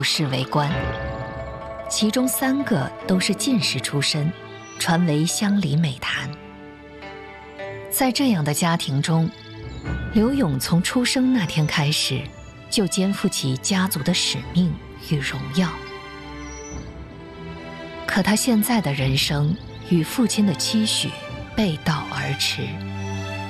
仕为官，其中3个都是进士出身，传为乡里美谈。在这样的家庭中，刘永从出生那天开始，就肩负起家族的使命与荣耀。可他现在的人生与父亲的期许背道而驰。